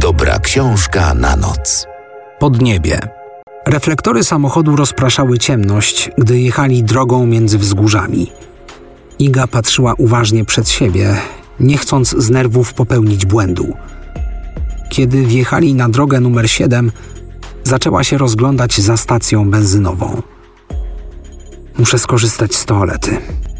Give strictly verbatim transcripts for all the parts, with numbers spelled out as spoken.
Dobra książka na noc. Podniebie. Reflektory samochodu rozpraszały ciemność, gdy jechali drogą między wzgórzami. Iga patrzyła uważnie przed siebie, nie chcąc z nerwów popełnić błędu. Kiedy wjechali na drogę numer siedem, zaczęła się rozglądać za stacją benzynową. Muszę skorzystać z toalety.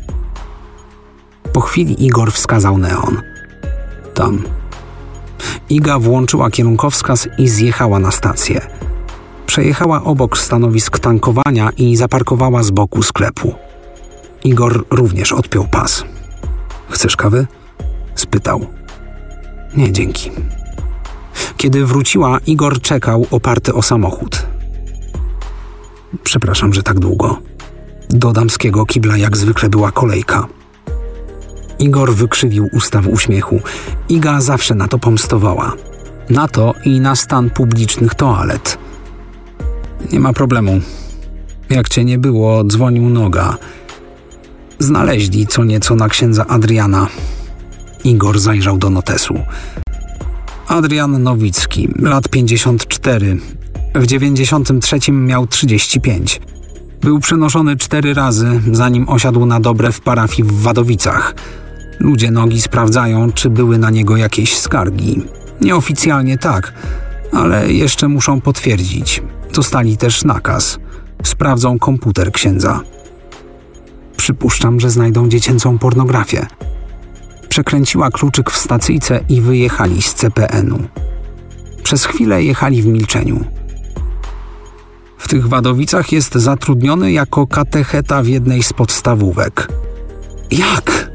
Po chwili Igor wskazał neon. Tam. Iga włączyła kierunkowskaz i zjechała na stację. Przejechała obok stanowisk tankowania i zaparkowała z boku sklepu. Igor również odpiął pas. Chcesz kawy? Spytał. Nie, dzięki. Kiedy wróciła, Igor czekał oparty o samochód. Przepraszam, że tak długo. Do damskiego kibla jak zwykle była kolejka. Igor wykrzywił usta w uśmiechu. Iga zawsze na to pomstowała. Na to i na stan publicznych toalet. Nie ma problemu. Jak cię nie było, dzwonił Noga. Znaleźli co nieco na księdza Adriana. Igor zajrzał do notesu. Adrian Nowicki, lat pięćdziesiąt cztery. W dziewięćdziesiątym trzecim miał trzydzieści pięć. Był przenoszony cztery razy, zanim osiadł na dobre w parafii w Wadowicach. Ludzie Nogi sprawdzają, czy były na niego jakieś skargi. Nieoficjalnie tak, ale jeszcze muszą potwierdzić. Dostali też nakaz. Sprawdzą komputer księdza. Przypuszczam, że znajdą dziecięcą pornografię. Przekręciła kluczyk w stacyjce i wyjechali z C P N u. Przez chwilę jechali w milczeniu. W tych Wadowicach jest zatrudniony jako katecheta w jednej z podstawówek. Jak?